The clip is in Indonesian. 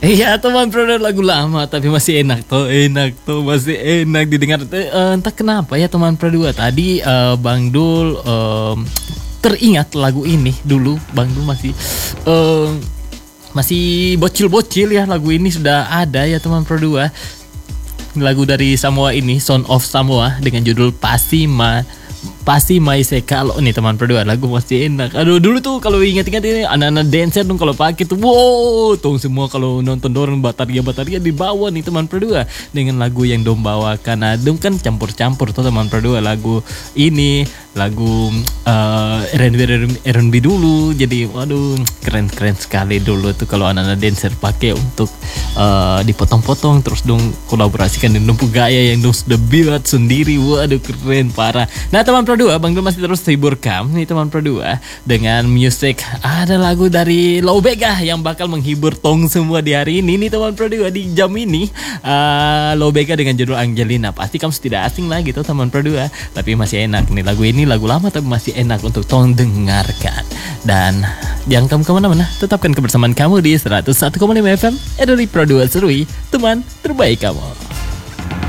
Iya teman Pro, lagu lama tapi masih enak tuh masih enak didengar. Entah kenapa ya teman Pro 2 tadi Bang Dul teringat lagu ini dulu. Bang Dul masih bocil-bocil ya, lagu ini sudah ada ya teman Pro 2. Lagu dari Samoa ini, Son of Samoa dengan judul Pasti Maiseka. Kalau nih teman Pro 2, lagu masih enak. Aduh dulu tuh kalau ingat-ingat ini anak-anak dancer dong kalau pakai tuh, wow, tuh semua kalau nonton dorong bataria di bawah nih teman Pro 2 dengan lagu yang dong bawakan. Nah, dong kan campur-campur tuh teman Pro 2 lagu ini, lagu R&B dulu. Jadi waduh keren sekali dulu tuh kalau anak-anak dancer pakai untuk dipotong-potong terus dong kolaborasikan dengan gaya yang dong sudah buat sendiri. Waduh keren parah. Nah teman Pro 2, Bang Dul masih terus hibur kamu nih teman Pro 2 dengan musik. Ada lagu dari Low Bega yang bakal menghibur tong semua di hari ini nih teman Pro 2 di jam ini. Low Bega dengan judul Angelina. Pasti kamu tidak asing lah gitu teman Pro 2, tapi masih enak nih lagu ini, lagu lama tapi masih enak untuk tong dengarkan. Dan jangan kamu kemana-mana, tetapkan kebersamaan kamu di 101,5 FM Edoli Pro 2 Serui, teman terbaik kamu.